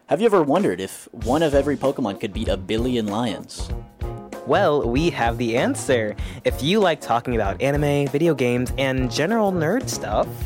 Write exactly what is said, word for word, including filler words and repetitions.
Have you ever wondered if one of every Pokemon could beat a billion lions? Well, we have the answer. If you like talking about anime, video games, and general nerd stuff,